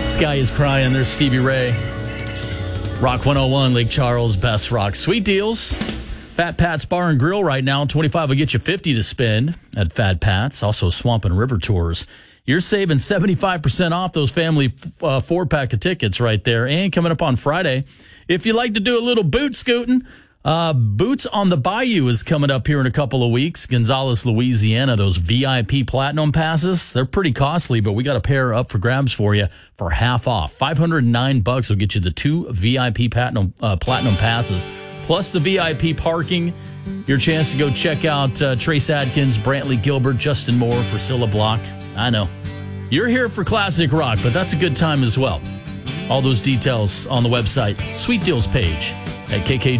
Sky is crying. There's Stevie Ray. Rock 101, Lake Charles, best rock. Sweet deals. Fat Pat's Bar and Grill right now. 25 will get you 50 to spend at Fat Pat's. Also Swamp and River Tours. You're saving 75% off those family 4-pack of tickets right there. And coming up on Friday, if you like to do a little boot scooting, Boots on the Bayou is coming up here in a couple of weeks. Gonzales, Louisiana, those VIP Platinum passes. They're pretty costly, but we got a pair up for grabs for you for half off. $509 will get you the 2 VIP Platinum passes, plus the VIP parking. Your chance to go check out Trace Adkins, Brantley Gilbert, Justin Moore, Priscilla Block. I know. You're here for classic rock, but that's a good time as well. All those details on the website, Sweet Deals page at KK.